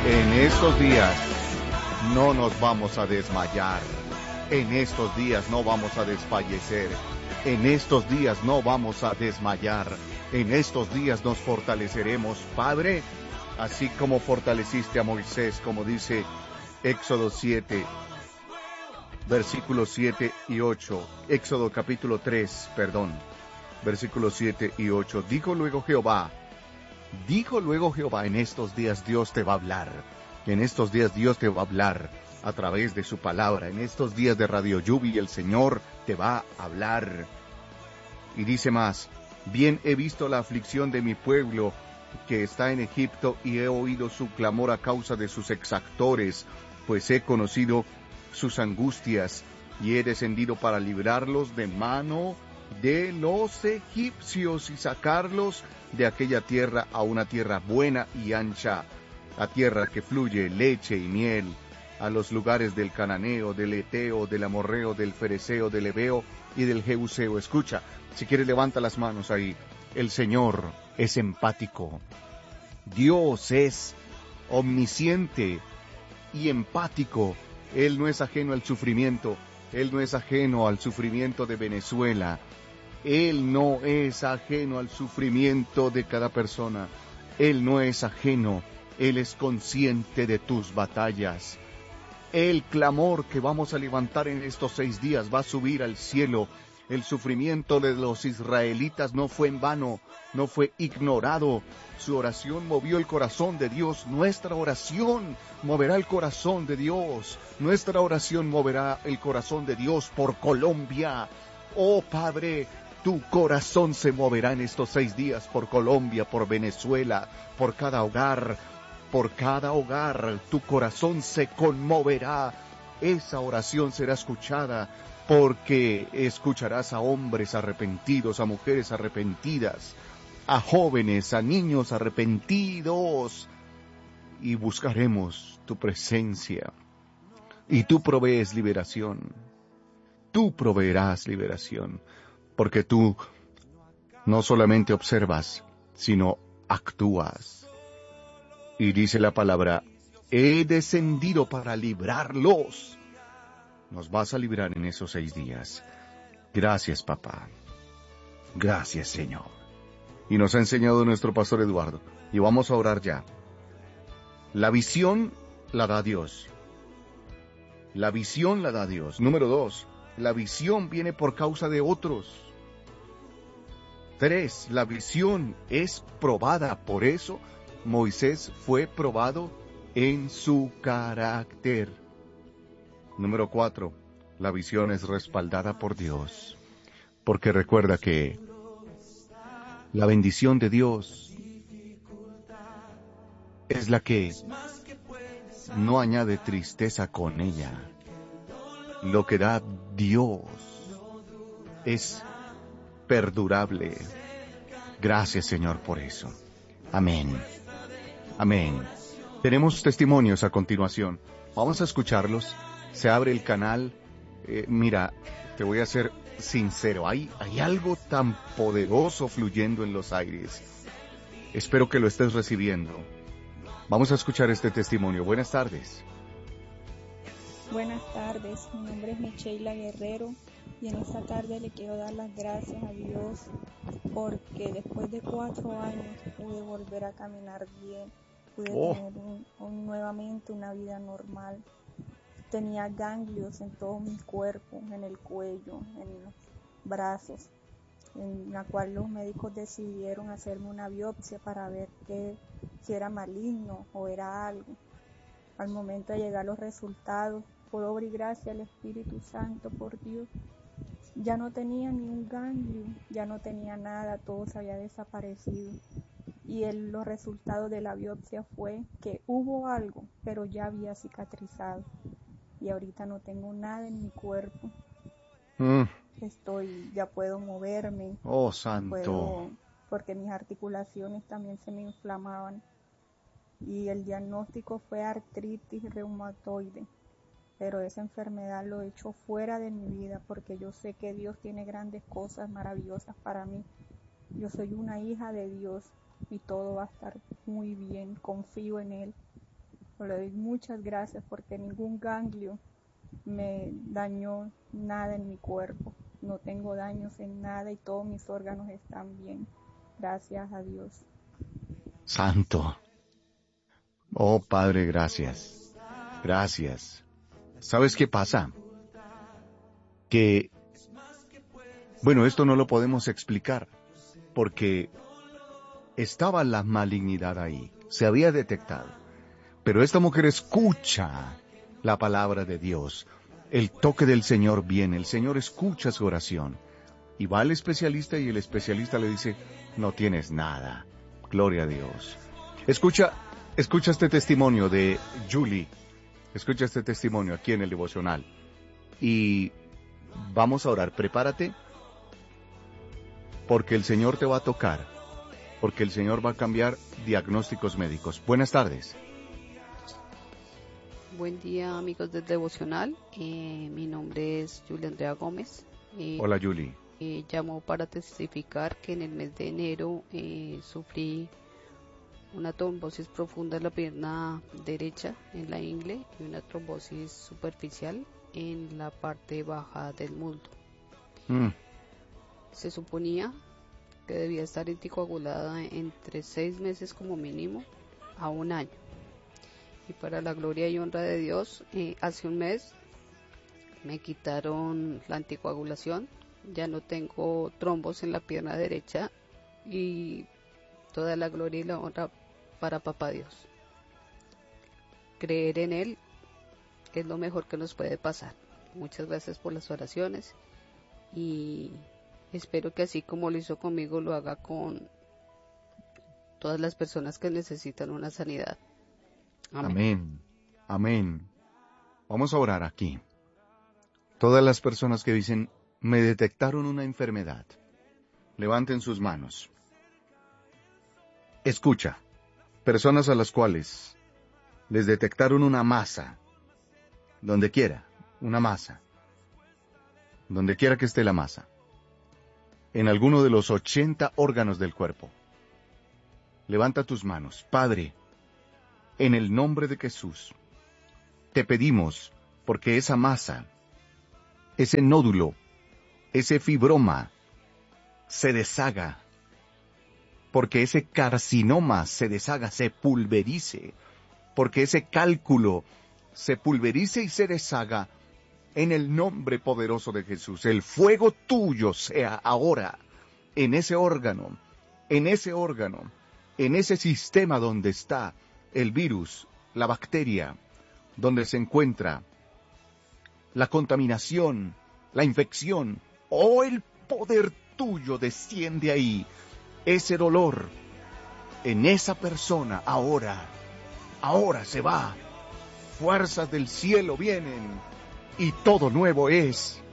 En estos días no nos vamos a desmayar. En estos días no vamos a desfallecer. En estos días no vamos a desmayar. En estos días nos fortaleceremos, Padre, así como fortaleciste a Moisés, como dice Éxodo 7, versículos 7 y 8. Éxodo capítulo 3, versículos 7 y 8. Dijo luego Jehová, en estos días Dios te va a hablar. En estos días Dios te va a hablar a través de su palabra. En estos días de Radio Yubi el Señor te va a hablar. Y dice más, bien he visto la aflicción de mi pueblo que está en Egipto y he oído su clamor a causa de sus exactores, pues he conocido sus angustias y he descendido para librarlos de mano de los egipcios y sacarlos de aquella tierra a una tierra buena y ancha, a tierra que fluye leche y miel, a los lugares del cananeo, del eteo, del amorreo, del fereceo, del heveo y del jebuseo. Escucha, si quieres levanta las manos ahí. El Señor es empático. Dios es omnisciente y empático. Él no es ajeno al sufrimiento. Él no es ajeno al sufrimiento de Venezuela. Él no es ajeno al sufrimiento de cada persona. Él no es ajeno. Él es consciente de tus batallas. El clamor que vamos a levantar en estos 6 días va a subir al cielo. El sufrimiento de los israelitas no fue en vano, no fue ignorado. Su oración movió el corazón de Dios. Nuestra oración moverá el corazón de Dios. Nuestra oración moverá el corazón de Dios por Colombia. Oh Padre, tu corazón se moverá en estos 6 días por Colombia, por Venezuela, por cada hogar. Por cada hogar, tu corazón se conmoverá. Esa oración será escuchada porque escucharás a hombres arrepentidos, a mujeres arrepentidas, a jóvenes, a niños arrepentidos. Y buscaremos tu presencia. Y tú provees liberación. Tú proveerás liberación. Porque tú no solamente observas, sino actúas. Y dice la palabra, he descendido para librarlos. Nos vas a librar en esos 6 días. Gracias, papá. Gracias, Señor. Y nos ha enseñado nuestro pastor Eduardo. Y vamos a orar ya. La visión la da Dios. La visión la da Dios. Número 2, la visión viene por causa de otros. 3, la visión es probada. Por eso Moisés fue probado en su carácter. Número 4, la visión es respaldada por Dios. Porque recuerda que la bendición de Dios es la que no añade tristeza con ella. Lo que da Dios es perdurable. Gracias, Señor, por eso. Amén. Amén. Tenemos testimonios a continuación. Vamos a escucharlos. Se abre el canal. Mira, te voy a ser sincero. Hay algo tan poderoso fluyendo en los aires. Espero que lo estés recibiendo. Vamos a escuchar este testimonio. Buenas tardes. Buenas tardes. Mi nombre es Micheila Guerrero. Y en esta tarde le quiero dar las gracias a Dios porque después de 4 años pude volver a caminar bien, pude tener nuevamente una vida normal. Tenía ganglios en todo mi cuerpo, en el cuello, en los brazos, en la cual los médicos decidieron hacerme una biopsia para ver si era maligno o era algo. Al momento de llegar los resultados, por obra y gracia del Espíritu Santo, por Dios, ya no tenía ni un ganglio, ya no tenía nada, todo se había desaparecido. Y los resultados de la biopsia fue que hubo algo, pero ya había cicatrizado. Y ahorita no tengo nada en mi cuerpo. Ya puedo moverme. Oh, santo. Porque mis articulaciones también se me inflamaban. Y el diagnóstico fue artritis reumatoide. Pero esa enfermedad lo he hecho fuera de mi vida porque yo sé que Dios tiene grandes cosas maravillosas para mí. Yo soy una hija de Dios y todo va a estar muy bien, confío en Él. Le doy muchas gracias porque ningún ganglio me dañó nada en mi cuerpo. No tengo daños en nada y todos mis órganos están bien. Gracias a Dios. Santo. Oh, Padre, gracias. Gracias. ¿Sabes qué pasa? Que, bueno, esto no lo podemos explicar, porque estaba la malignidad ahí, se había detectado. Pero esta mujer escucha la palabra de Dios. El toque del Señor viene, el Señor escucha su oración. Y va al especialista y el especialista le dice, no tienes nada. Gloria a Dios. Escucha este testimonio de Julie. Escucha este testimonio aquí en el devocional. Y vamos a orar. Prepárate, porque el Señor te va a tocar. Porque el Señor va a cambiar diagnósticos médicos. Buenas tardes. Buen día, amigos del devocional. Mi nombre es Julia Andrea Gómez. Hola, Julie. Llamo para testificar que en el mes de enero sufrí una trombosis profunda en la pierna derecha, en la ingle, y una trombosis superficial en la parte baja del muslo. Se suponía que debía estar anticoagulada entre 6 meses como mínimo a 1 año. Y para la gloria y honra de Dios, hace un mes me quitaron la anticoagulación, ya no tengo trombos en la pierna derecha y toda la gloria y la honra para Papá Dios. Creer en Él es lo mejor que nos puede pasar. Muchas gracias por las oraciones y espero que así como lo hizo conmigo, lo haga con todas las personas que necesitan una sanidad. Amén. Amén. Vamos a orar aquí. Todas las personas que dicen, me detectaron una enfermedad, levanten sus manos. Escucha, personas a las cuales les detectaron una masa, donde quiera, una masa, donde quiera que esté la masa, en alguno de los 80 órganos del cuerpo. Levanta tus manos. Padre, en el nombre de Jesús, te pedimos porque esa masa, ese nódulo, ese fibroma se deshaga, porque ese carcinoma se deshaga, se pulverice, porque ese cálculo se pulverice y se deshaga en el nombre poderoso de Jesús. El fuego tuyo sea ahora en ese órgano, en ese sistema donde está el virus, la bacteria, donde se encuentra la contaminación, la infección. Oh, el poder tuyo desciende ahí. Ese dolor en esa persona ahora se va. Fuerzas del cielo vienen y todo nuevo es.